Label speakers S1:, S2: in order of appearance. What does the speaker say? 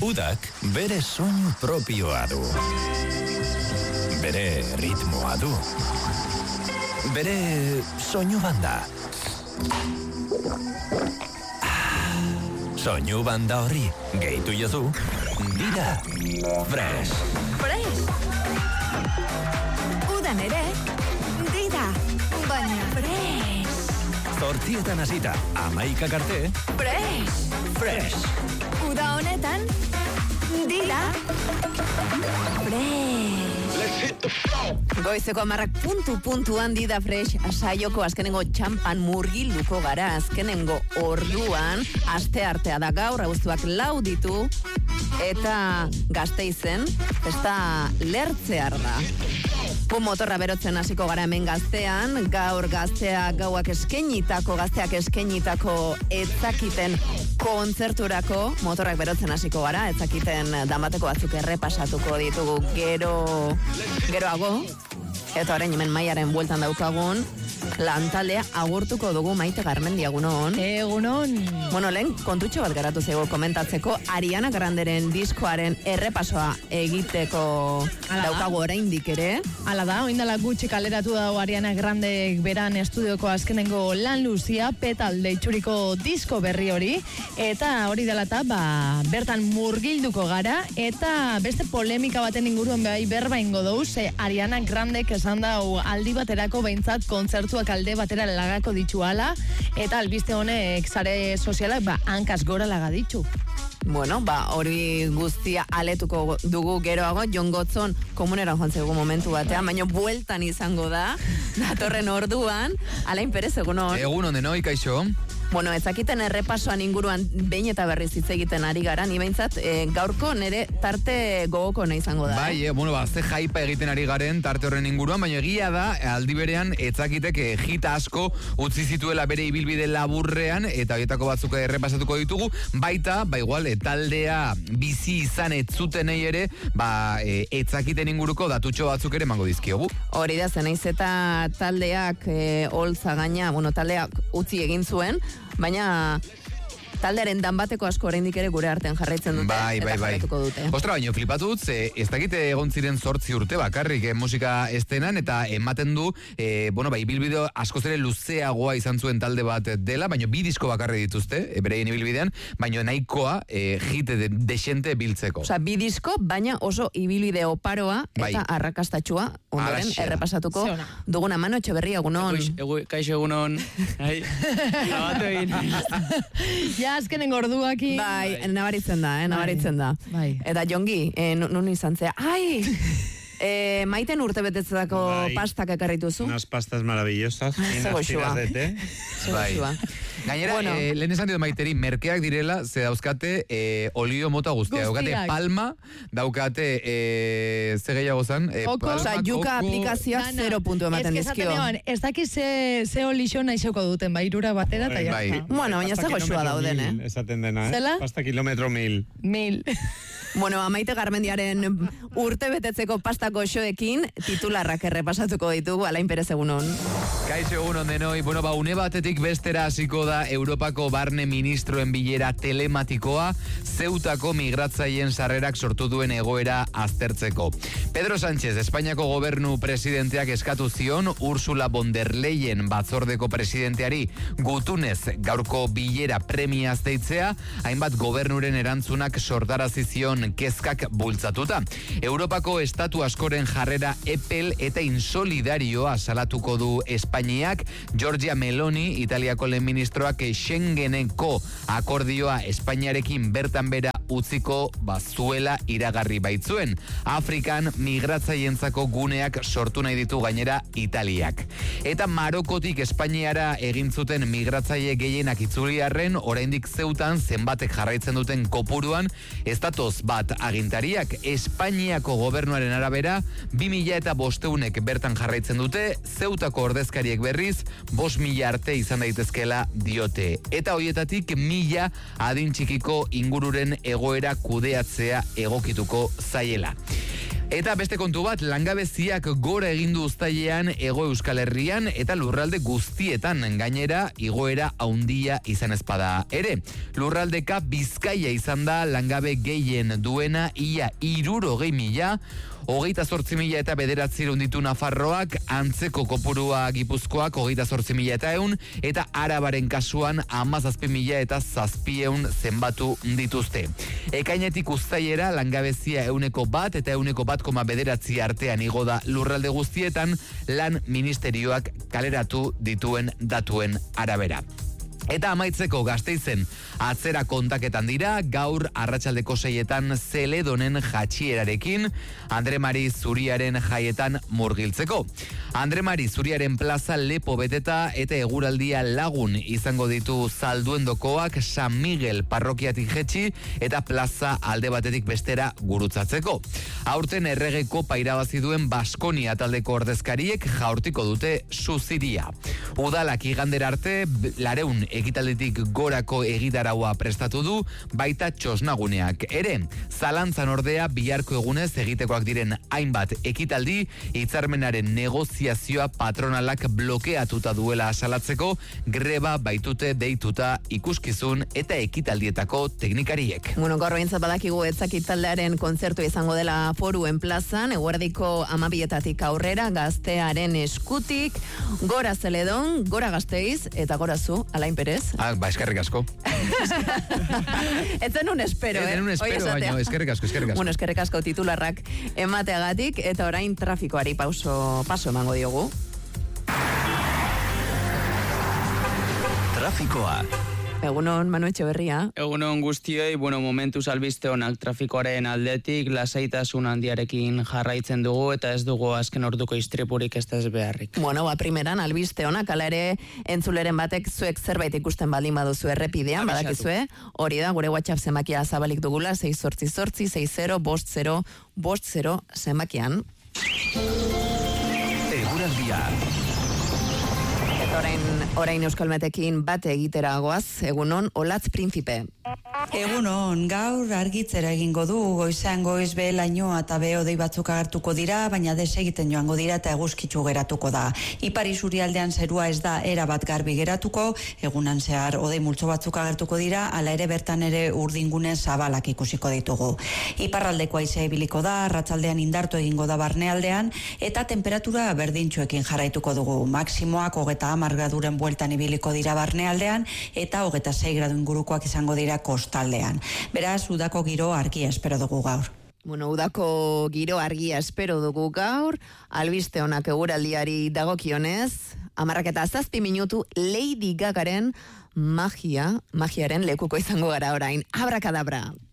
S1: Udak bere soinu propioa du. Bere ritmoa du. Bere soinu banda. Soinu banda horri gehitu jozu Dida Fresh.
S2: Fresh. Udan ere, Dida, baina fresh.
S1: Zortzietan hasita, 11 arte.
S2: Fresh.
S1: Fresh.
S2: Uda honetan, Dida Fresh. Goizeko 10 puntuan Dida Fresh saioko azkenengo txampan murgilduko gara. Azkenengo orduan, asteartea da gaur, abuztuak 4 ditu, eta Gasteizen, festa lertzear da. Motorra berotzen hasiko gara hemen Gaztean, gaur gazteak gazteak eskenitako etzakiten kontzerturako motorrak berotzen hasiko gara, etzakiten danbateko batzuk errepasatuko ditugu geroago, eta orain hemen Maiaren bueltan daukagun lantaldea agurtuko dugu. Maite Garmendia, egunon.
S3: Egunon.
S2: Bueno, lehen kontutxo bat garatu zego komentatzeko, Ariana Granderen diskoaren errepasoa egiteko daukagu oraindik ere.
S3: Hala da, oindala gutxi kaleratu dago Ariana Grandek beran estudioko azkenengo lan luzia, Petal deitxuriko disko berri hori, eta hori dela eta bertan murgilduko gara, eta beste polemika baten inguruan bai berba ingo dugu, Ariana Grandek esan dau aldi baterako behintzat kontzertuak alde batera lagako dituala, eta albiste honek sare sozialak hankaz gora laga ditu.
S2: Bueno, hori guztia aletuko dugu geroago, Jon Gotzon komunera joan zego momentu batean, baina bueltan izango da, datorren orduan, Alain Perez, egunon.
S4: Egunon denoi, kaixo.
S2: Bueno, ezakiten errepasoan inguruan behin eta berriz hitz egiten ari gara, ni behintzat gaurko nire tarte gogoko nahi izango da.
S4: Bai, ze jaipa egiten ari garen tarte horren inguruan, baina egia da, aldi berean etzakitek hita asko utzi zituela bere ibilbide laburrean, eta horietako batzuk errepasatuko ditugu, baita, igual, taldea bizi izan etzutenei ere, etzakiten inguruko datutxo batzuk ere emango dizkiogu.
S2: Hori da, zenaiz eta taldeak holtza gaina, taldeak utzi egin zuen, baina taldearen danbateko asko oraindik ere gure artean jarraitzen dute, eta jarraituko dute.
S4: Ostra, baino flipatut, ez dakite egon ziren 8 urte bakarrik musika estenan, eta ematen du, ibilbideo askoz ere luzeagoa izan zuen talde bat dela, baino 2 disko bakarri dituzte, bereien ibilbidean, baino nahikoa hit desente biltzeko.
S2: Osea, 2 disko, baina oso ibilbide oparoa eta arrakastatxua, ondoren errepasatuko duguna. Mano Etxeberria, egunon.
S5: Kaixo, egunon. Grabatu egin.
S3: Ja, azkenen gorduaki.
S2: Bai, nabaritzen da.
S3: Bai.
S2: Eta Jongi, nun izan zea, Maiten urte betetzeko pastak ekarrituzu.
S6: Unas pastas maravillosas. Unas tiras de té.
S4: Bai. Gainera, lehen esan dut Maiteri, merkeak direla, ze dauzkate olio mota guztia. Daukate palma, daukate ze gehiago zan.
S2: Osa, yuka aplikazioak 0 puntu ematen dizkio.
S3: Ez dakiz ze olixo naizeko duten, irura batera, eta ja.
S2: Bueno, baina ze goxua dauden,
S6: Esaten dena,
S3: Zela?
S6: Pasta kilometro 1000.
S3: 1000.
S2: Bueno, Maite Garmendiaren urte betetzeko pasta goxoekin titularrak errepasatuko ditugu. Alain Perez, egunon.
S4: Kaixo, egunon denoi. Une batetik bestera hasiko da Europako barne ministroen bilera telematikoa, Zeutako migratzaileen sarrerak sortu duen egoera aztertzeko. Pedro Sánchez, Espainiako gobernu presidenteak eskatu zion Ursula von der Leyen batzordeko presidenteari gutunez gaurko bilera premiaz deitzea, hainbat gobernuren erantzunak sortarazi zion kezkak bultzatuta. Europako estatu askoren jarrera epel eta insolidarioa salatuko du Espainiak. Giorgia Meloni, Italiako lehen ministroak Schengeneko akordioa Espainiarekin bertan bera utziko zuela iragarri baitzuen. Afrikan migratzaientzako guneak sortu nahi ditu gainera Italiak. Eta Marokotik Espainiara egin zuten migratzaile gehienak itzuliarren, oraindik Zeutan zenbatek jarraitzen duten kopuruan, ez datoz bat agintariak. Espainiako gobernuaren arabera 2500 bertan jarraitzen dute, Zeutako ordezkariek berriz 5000 arte izan daitezkela diote. Eta hoietatik 1000 adin txikiko ingururen egoera kudeatzea egokituko zaiela. Eta beste kontu bat, langabeziak gora egindu uztailean Hego Euskal Herrian eta lurralde guztietan, gainera igoera haundia izan ezpada ere. Lurraldeka Bizkaia izan da langabe gehien duena, ia 60.000, 28.000 eta 900 ditu Nafarroak, antzeko kopurua Gipuzkoak 28.100 eta Arabaren kasuan 17.000 eta 700 zenbatu dituzte. Ekainetik uztailera langabezia 1% eta 1,9% artean igo da lurralde guztietan, lan ministerioak kaleratu dituen datuen arabera. Eta amaitzeko Gasteizen atzera kontaketan dira, gaur arratsaldeko 6etan Zeledonen jatxierarekin Andre Mari Zuriaren jaietan murgiltzeko. Andre Mari Zuriaren plaza lepo beteta eta eguraldia lagun izango ditu Zalduendokoak San Miguel parrokiatik jetxi eta plaza alde batetik bestera gurutzatzeko. Aurten errege kopa irabazi duen Baskonia taldeko ordezkariek jaurtiko dute Suziria. Udalak igandera arte 200 ekitalditik gorako egitaraua prestatu du, baita txosnaguneak ere. Zalantzan ordea biharko egunez egitekoak diren hainbat ekitaldi, hitzarmenaren negoziazioa patronalak blokeatuta duela asalatzeko, greba baitute deituta ikuskizun eta ekitaldietako teknikariek.
S2: Bueno, gaur behintzat badakigu etzakit taldearen kontzertu izango dela Foruen plazan, eguerdiko 12:00 aurrera, Gaztearen eskutik, gora Zeledon, gora Gasteiz, eta gora zu, Alain Perez.
S4: Eskerrik asko.
S2: Etzen un espero,
S4: Etzen un espero, baina eskerrik asko.
S2: Bueno, eskerrik asko titularrak emateagatik, eta orain trafikoari paso emango diogu.
S1: Trafikoa.
S2: Egunon, Manu Etxeberria.
S5: Egunon guztioi, momentuz albiste onak trafikoaren aldetik, lasaitasun handiarekin jarraitzen dugu, eta ez dugu azken orduko istripurik ez beharrik.
S2: Bueno, primeran albiste onak, ala ere entzuleren batek zuek zerbait ikusten baldin baduzu errepidean, badakizue, hori da, gure WhatsApp zenbakia zabalik dugula, 688-60-50 zenbakian.
S1: Eguraldia.
S2: Orain Euskalmetekin bate egitera goaz, egunon, Olatz Prinzipe.
S7: Egunon, gaur argitzera egingo du, goizean goiz lainoa eta hodei batzuk agertuko dira, baina desegiten joango dira eta eguzkitzu geratuko da. Ipar isurialdean zerua ez da erabat garbi geratuko, egunan zehar hodei multzo batzuk agertuko dira, hala ere bertan ere urdingune zabalak ikusiko ditugu. Iparraldeko haizea ibiliko da, arratsaldean indartu egingo da barnealdean, eta temperatura berdintxoekin jarraituko dugu. Maksimoak 30 graduren bueltan ibiliko dira barnealdean, eta 26 gradu ingurukoak izango dira kostaldean. Beraz, udako giro argia espero dugu gaur.
S2: Bueno, udako giro argia espero dugu gaur, albiste onak eguraldiari dagokionez, 10:07 minutu Lady Gagaren magiaren lekuko izango gara orain. Abrakadabra!